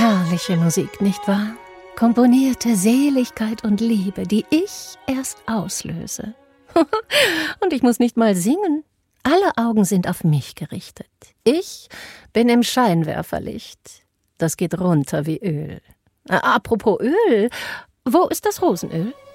Herrliche Musik, nicht wahr? Komponierte Seligkeit und Liebe, die ich erst auslöse. Und ich muss nicht mal singen. Alle Augen sind auf mich gerichtet. Ich bin im Scheinwerferlicht. Das geht runter wie Öl. Apropos Öl, wo ist das Rosenöl?